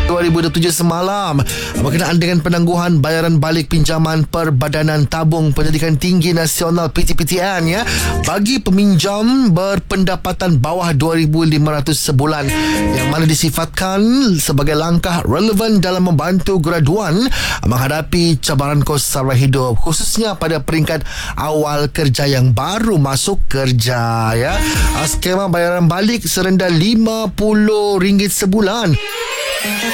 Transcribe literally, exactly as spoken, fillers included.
dua ribu dua puluh tujuh semalam berkenaan dengan penangguhan bayaran balik pinjaman Perbadanan Tabung Pendidikan Tinggi Nasional P T P T N ya bagi peminjam berpendapatan bawah dua ribu lima ratus sebulan, yang mana disifatkan sebagai langkah relevan dalam membantu graduan menghadapi cabaran kos sara hidup, khususnya pada peringkat awal kerja yang baru masuk kerja ya. Skema bayaran balik serendah lima puluh ringgit sebulan